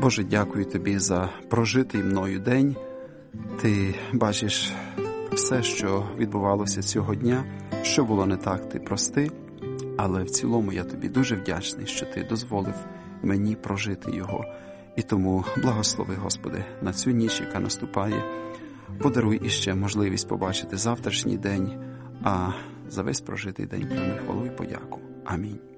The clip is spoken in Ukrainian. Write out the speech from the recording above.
Боже, дякую Тобі за прожитий мною день. Ти бачиш все, що відбувалося цього дня, що було не так, Ти прости, але в цілому я Тобі дуже вдячний, що Ти дозволив мені прожити його. І тому благослови, Господи, на цю ніч, яка наступає. Подаруй іще можливість побачити завтрашній день, а за весь прожитий день прийми хвалу і подяку. Амінь.